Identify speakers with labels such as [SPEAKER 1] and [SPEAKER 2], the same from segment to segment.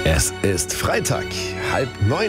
[SPEAKER 1] Es ist Freitag, 8:30.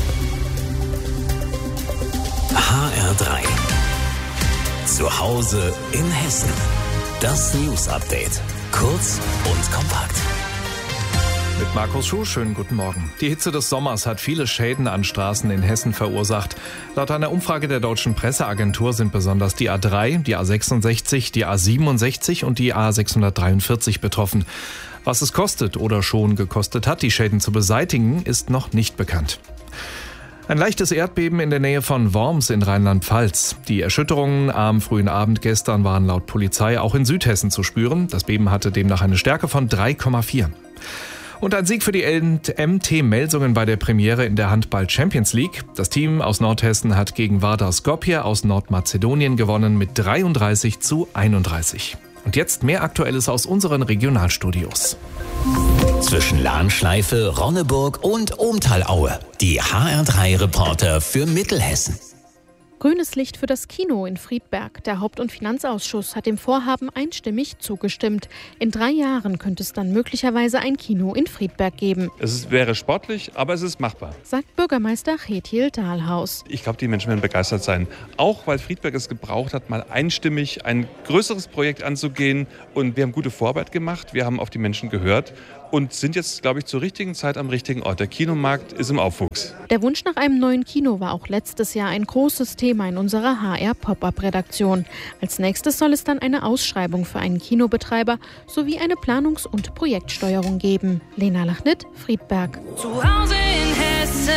[SPEAKER 2] HR3. Zu Hause in Hessen. Das News Update. Kurz und kompakt.
[SPEAKER 3] Mit Markus Schuh, schönen guten Morgen. Die Hitze des Sommers hat viele Schäden an Straßen in Hessen verursacht. Laut einer Umfrage der Deutschen Presseagentur sind besonders die A3, die A66, die A67 und die A643 betroffen. Was es kostet oder schon gekostet hat, die Schäden zu beseitigen, ist noch nicht bekannt. Ein leichtes Erdbeben in der Nähe von Worms in Rheinland-Pfalz. Die Erschütterungen am frühen Abend gestern waren laut Polizei auch in Südhessen zu spüren. Das Beben hatte demnach eine Stärke von 3,4. Und ein Sieg für die MT Melsungen bei der Premiere in der Handball Champions League. Das Team aus Nordhessen hat gegen Vardar Skopje aus Nordmazedonien gewonnen mit 33:31. Und jetzt mehr Aktuelles aus unseren Regionalstudios.
[SPEAKER 2] Zwischen Lahnschleife, Ronneburg und Ohmtalaue. Die HR3-Reporter für Mittelhessen.
[SPEAKER 4] Grünes Licht für das Kino in Friedberg. Der Haupt- und Finanzausschuss hat dem Vorhaben einstimmig zugestimmt. In 3 Jahren könnte es dann möglicherweise ein Kino in Friedberg geben.
[SPEAKER 5] Es wäre sportlich, aber es ist machbar,
[SPEAKER 4] sagt Bürgermeister Chethiel Dahlhaus.
[SPEAKER 5] Ich glaube, die Menschen werden begeistert sein. Auch weil Friedberg es gebraucht hat, mal einstimmig ein größeres Projekt anzugehen. Und wir haben gute Vorarbeit gemacht, wir haben auf die Menschen gehört und sind jetzt, glaube ich, zur richtigen Zeit am richtigen Ort. Der Kinomarkt ist im Aufwuchs.
[SPEAKER 4] Der Wunsch nach einem neuen Kino war auch letztes Jahr ein großes Thema in unserer HR-Pop-Up-Redaktion. Als nächstes soll es dann eine Ausschreibung für einen Kinobetreiber sowie eine Planungs- und Projektsteuerung geben. Lena Lachnit, Friedberg.
[SPEAKER 6] Zu Hause in Hessen.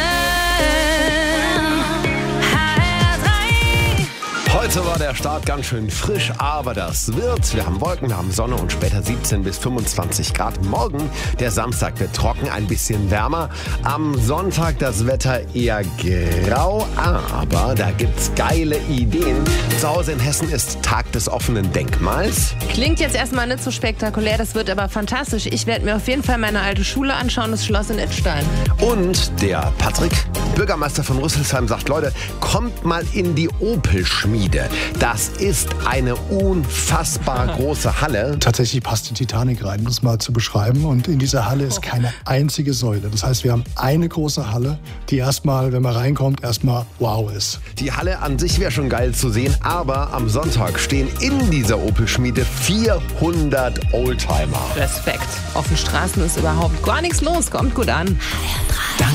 [SPEAKER 1] Heute war der Start ganz schön frisch, aber das wird. Wir haben Wolken, wir haben Sonne und später 17 bis 25 Grad. Morgen, der Samstag, wird trocken, ein bisschen wärmer. Am Sonntag das Wetter eher grau, aber da gibt's geile Ideen. Zu Hause in Hessen ist Tag des offenen Denkmals.
[SPEAKER 7] Klingt jetzt erstmal nicht so spektakulär, das wird aber fantastisch. Ich werde mir auf jeden Fall meine alte Schule anschauen, das Schloss in Idstein.
[SPEAKER 1] Und der Patrick, Bürgermeister von Rüsselsheim, sagt, Leute, kommt mal in die Opel-Schmiede. Das ist eine unfassbar große Halle.
[SPEAKER 8] Tatsächlich passt die Titanic rein, um das mal zu beschreiben. Und in dieser Halle ist keine einzige Säule. Das heißt, wir haben eine große Halle, die erstmal, wenn man reinkommt, erstmal wow ist.
[SPEAKER 1] Die Halle an sich wäre schon geil zu sehen, aber am Sonntag stehen in dieser Opel-Schmiede 400 Oldtimer.
[SPEAKER 7] Respekt. Auf den Straßen ist überhaupt gar nichts los. Kommt gut an.